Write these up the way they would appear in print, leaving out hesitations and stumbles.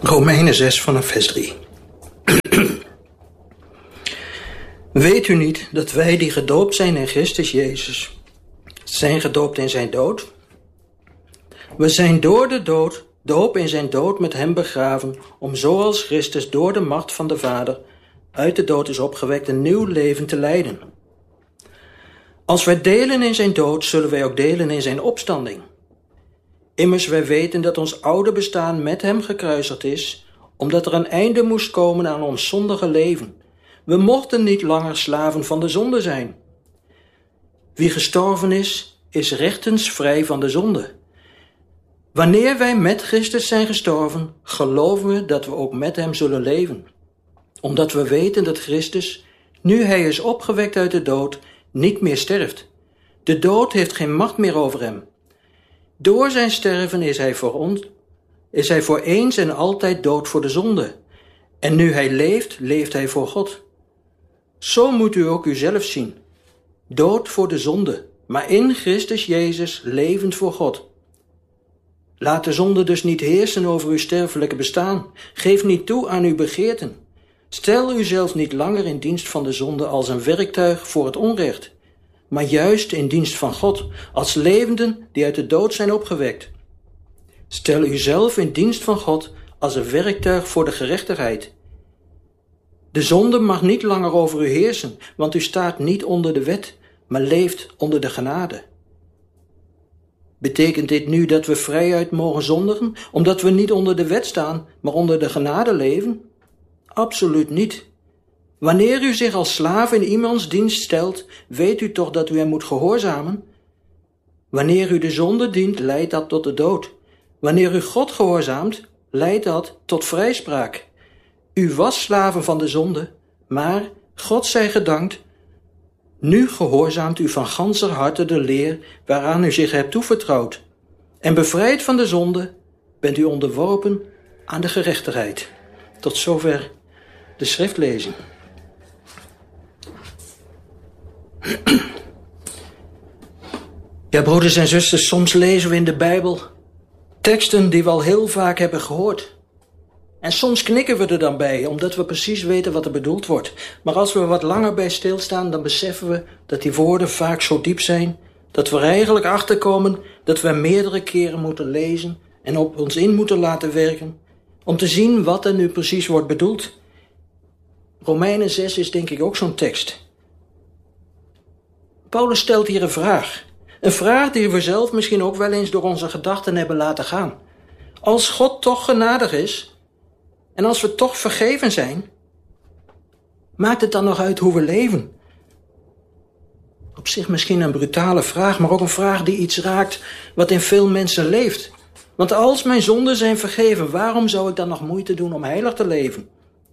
Romeinen 6 vanaf vers 3. Weet u niet dat wij die gedoopt zijn in Christus Jezus, zijn gedoopt in zijn dood? We zijn door de doop in zijn dood met hem begraven, om zoals Christus door de macht van de Vader uit de dood is opgewekt een nieuw leven te leiden. Als wij delen in zijn dood, zullen wij ook delen in zijn opstanding. Immers wij weten dat ons oude bestaan met hem gekruisigd is, omdat er een einde moest komen aan ons zondige leven. We mochten niet langer slaven van de zonde zijn. Wie gestorven is, is rechtens vrij van de zonde. Wanneer wij met Christus zijn gestorven, geloven we dat we ook met hem zullen leven. Omdat we weten dat Christus, nu hij is opgewekt uit de dood, niet meer sterft. De dood heeft geen macht meer over hem. Door zijn sterven is hij voor eens en altijd dood voor de zonde. En nu hij leeft, leeft hij voor God. Zo moet u ook uzelf zien. Dood voor de zonde, maar in Christus Jezus levend voor God. Laat de zonde dus niet heersen over uw sterfelijke bestaan. Geef niet toe aan uw begeerten. Stel uzelf niet langer in dienst van de zonde als een werktuig voor het onrecht, maar juist in dienst van God, als levenden die uit de dood zijn opgewekt. Stel uzelf in dienst van God als een werktuig voor de gerechtigheid. De zonde mag niet langer over u heersen, want u staat niet onder de wet, maar leeft onder de genade. Betekent dit nu dat we vrijuit mogen zondigen, omdat we niet onder de wet staan, maar onder de genade leven? Absoluut niet. Wanneer u zich als slaaf in iemands dienst stelt, weet u toch dat u hem moet gehoorzamen? Wanneer u de zonde dient, leidt dat tot de dood. Wanneer u God gehoorzaamt, leidt dat tot vrijspraak. U was slaven van de zonde, maar, God zij gedankt, nu gehoorzaamt u van ganser harte de leer waaraan u zich hebt toevertrouwd. En bevrijd van de zonde, bent u onderworpen aan de gerechtigheid. Tot zover de schriftlezing. Ja, broeders en zusters, soms lezen we in de Bijbel teksten die we al heel vaak hebben gehoord. En soms knikken we er dan bij, omdat we precies weten wat er bedoeld wordt. Maar als we er wat langer bij stilstaan, dan beseffen we dat die woorden vaak zo diep zijn, dat we er eigenlijk achterkomen dat we meerdere keren moeten lezen en op ons in moeten laten werken, om te zien wat er nu precies wordt bedoeld. Romeinen 6 is denk ik ook zo'n tekst. Paulus stelt hier een vraag. Een vraag die we zelf misschien ook wel eens door onze gedachten hebben laten gaan. Als God toch genadig is, en als we toch vergeven zijn, maakt het dan nog uit hoe we leven? Op zich misschien een brutale vraag, maar ook een vraag die iets raakt wat in veel mensen leeft. Want als mijn zonden zijn vergeven, waarom zou ik dan nog moeite doen om heilig te leven?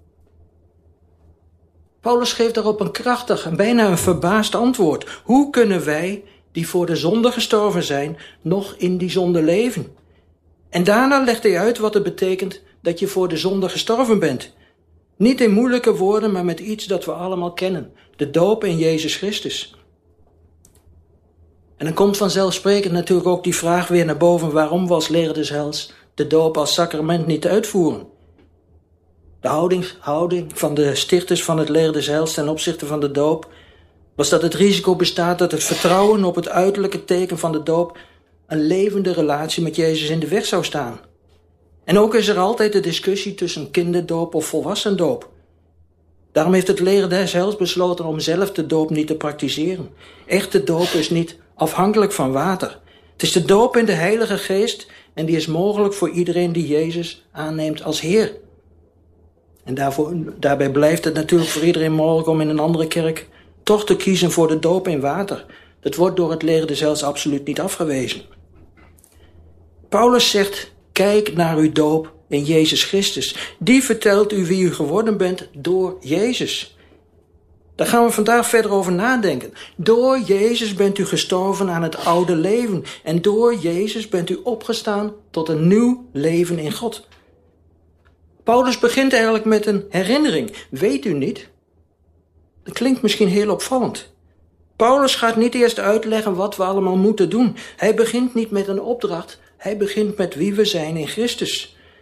Paulus geeft daarop een krachtig en bijna een verbaasd antwoord. Hoe kunnen wij, die voor de zonde gestorven zijn, nog in die zonde leven? En daarna legt hij uit wat het betekent dat je voor de zonde gestorven bent. Niet in moeilijke woorden, maar met iets dat we allemaal kennen. De doop in Jezus Christus. En dan komt vanzelfsprekend natuurlijk ook die vraag weer naar boven. Waarom was Leer des Heils de doop als sacrament niet te uitvoeren? De houding van de stichters van het Leer des Heils ten opzichte van de doop was dat het risico bestaat dat het vertrouwen op het uiterlijke teken van de doop een levende relatie met Jezus in de weg zou staan. En ook is er altijd de discussie tussen kinderdoop of volwassendoop. Daarom heeft het Leer des Heils besloten om zelf de doop niet te praktiseren. Echte doop is niet afhankelijk van water. Het is de doop in de Heilige Geest en die is mogelijk voor iedereen die Jezus aanneemt als Heer. En daarbij blijft het natuurlijk voor iedereen mogelijk om in een andere kerk toch te kiezen voor de doop in water. Dat wordt door het Leer des Heils absoluut niet afgewezen. Paulus zegt, kijk naar uw doop in Jezus Christus. Die vertelt u wie u geworden bent door Jezus. Daar gaan we vandaag verder over nadenken. Door Jezus bent u gestorven aan het oude leven. En door Jezus bent u opgestaan tot een nieuw leven in God. Paulus begint eigenlijk met een herinnering. Weet u niet? Dat klinkt misschien heel opvallend. Paulus gaat niet eerst uitleggen wat we allemaal moeten doen. Hij begint niet met een opdracht. Hij begint met wie we zijn in Christus.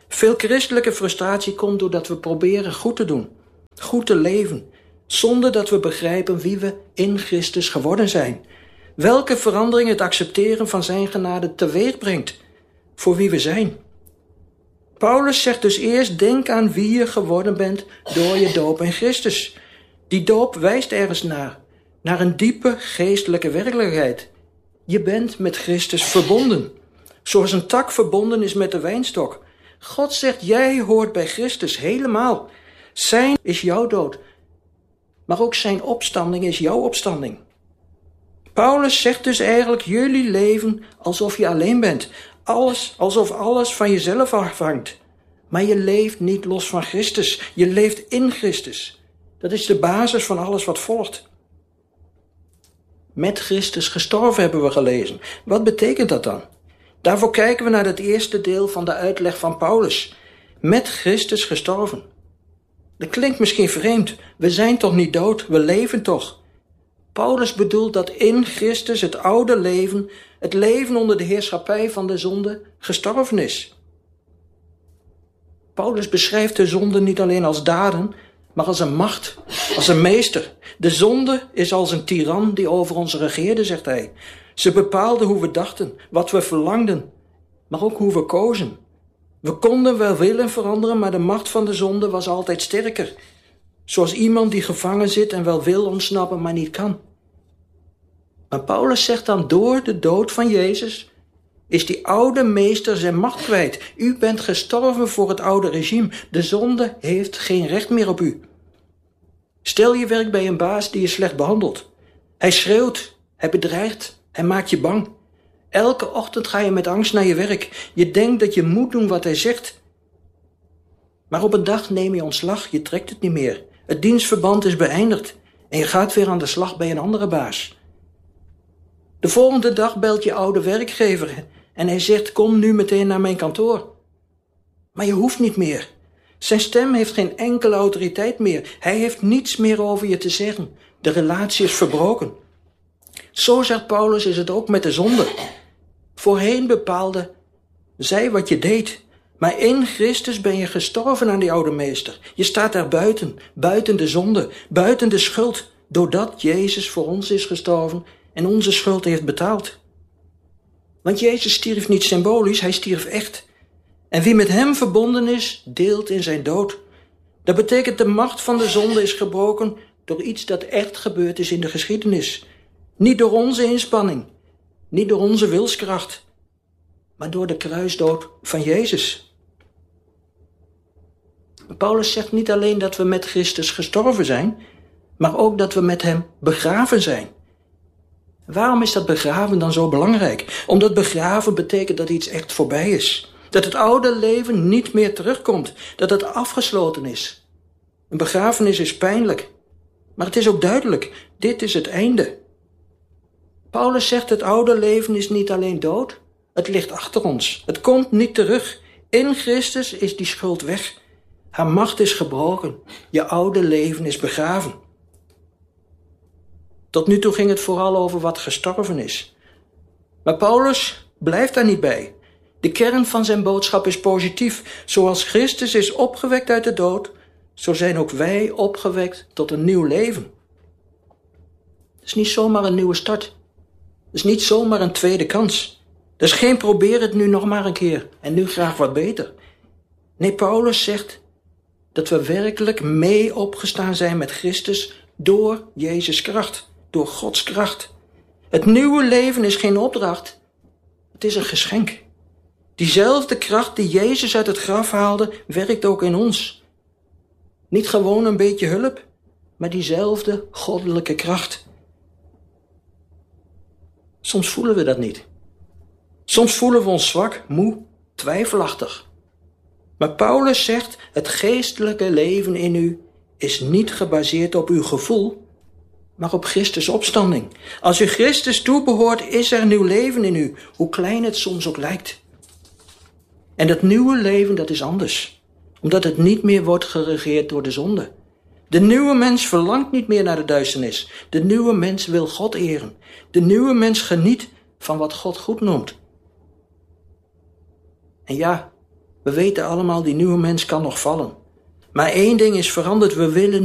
Veel christelijke frustratie komt doordat we proberen goed te doen, goed te leven, zonder dat we begrijpen wie we in Christus geworden zijn. Welke verandering het accepteren van zijn genade teweeg brengt voor wie we zijn. Paulus zegt dus eerst, denk aan wie je geworden bent door je doop in Christus. Die doop wijst ergens naar een diepe geestelijke werkelijkheid. Je bent met Christus verbonden, zoals een tak verbonden is met de wijnstok. God zegt, jij hoort bij Christus helemaal. Zijn is jouw dood, maar ook zijn opstanding is jouw opstanding. Paulus zegt dus eigenlijk, jullie leven alsof je alleen bent. Alsof alles van jezelf afhangt. Maar je leeft niet los van Christus. Je leeft in Christus. Dat is de basis van alles wat volgt. Met Christus gestorven hebben we gelezen. Wat betekent dat dan? Daarvoor kijken we naar het eerste deel van de uitleg van Paulus. Met Christus gestorven. Dat klinkt misschien vreemd. We zijn toch niet dood? We leven toch? Paulus bedoelt dat in Christus het oude leven, het leven onder de heerschappij van de zonde, gestorven is. Paulus beschrijft de zonde niet alleen als daden, maar als een macht, als een meester. De zonde is als een tiran die over ons regeerde, zegt hij. Ze bepaalde hoe we dachten, wat we verlangden, maar ook hoe we kozen. We konden wel willen veranderen, maar de macht van de zonde was altijd sterker. Zoals iemand die gevangen zit en wel wil ontsnappen, maar niet kan. Maar Paulus zegt dan, door de dood van Jezus is die oude meester zijn macht kwijt. U bent gestorven voor het oude regime. De zonde heeft geen recht meer op u. Stel je werkt bij een baas die je slecht behandelt. Hij schreeuwt, hij bedreigt, hij maakt je bang. Elke ochtend ga je met angst naar je werk. Je denkt dat je moet doen wat hij zegt. Maar op een dag neem je ontslag, je trekt het niet meer. Het dienstverband is beëindigd en je gaat weer aan de slag bij een andere baas. De volgende dag belt je oude werkgever en hij zegt, kom nu meteen naar mijn kantoor. Maar je hoeft niet meer. Zijn stem heeft geen enkele autoriteit meer. Hij heeft niets meer over je te zeggen. De relatie is verbroken. Zo zegt Paulus is het ook met de zonde. Voorheen bepaalde zij wat je deed. Maar in Christus ben je gestorven aan die oude meester. Je staat daar buiten de zonde, buiten de schuld, doordat Jezus voor ons is gestorven en onze schuld heeft betaald. Want Jezus stierf niet symbolisch, hij stierf echt. En wie met hem verbonden is, deelt in zijn dood. Dat betekent de macht van de zonde is gebroken door iets dat echt gebeurd is in de geschiedenis. Niet door onze inspanning, niet door onze wilskracht, maar door de kruisdood van Jezus. Paulus zegt niet alleen dat we met Christus gestorven zijn, maar ook dat we met hem begraven zijn. Waarom is dat begraven dan zo belangrijk? Omdat begraven betekent dat iets echt voorbij is. Dat het oude leven niet meer terugkomt. Dat het afgesloten is. Een begrafenis is pijnlijk. Maar het is ook duidelijk. Dit is het einde. Paulus zegt het oude leven is niet alleen dood. Het ligt achter ons. Het komt niet terug. In Christus is die schuld weg. Haar macht is gebroken. Je oude leven is begraven. Tot nu toe ging het vooral over wat gestorven is. Maar Paulus blijft daar niet bij. De kern van zijn boodschap is positief. Zoals Christus is opgewekt uit de dood, zo zijn ook wij opgewekt tot een nieuw leven. Het is niet zomaar een nieuwe start. Het is niet zomaar een tweede kans. Het is geen probeer het nu nog maar een keer en nu graag wat beter. Nee, Paulus zegt dat we werkelijk mee opgestaan zijn met Christus door Jezus' kracht, door Gods kracht. Het nieuwe leven is geen opdracht, het is een geschenk. Diezelfde kracht die Jezus uit het graf haalde, werkt ook in ons. Niet gewoon een beetje hulp, maar diezelfde goddelijke kracht. Soms voelen we dat niet. Soms voelen we ons zwak, moe, twijfelachtig. Maar Paulus zegt, het geestelijke leven in u is niet gebaseerd op uw gevoel, maar op Christus' opstanding. Als u Christus toebehoort, is er nieuw leven in u, hoe klein het soms ook lijkt. En dat nieuwe leven, dat is anders, omdat het niet meer wordt geregeerd door de zonde. De nieuwe mens verlangt niet meer naar de duisternis. De nieuwe mens wil God eren. De nieuwe mens geniet van wat God goed noemt. En ja, We weten allemaal, die nieuwe mens kan nog vallen. Maar één ding is veranderd, we willen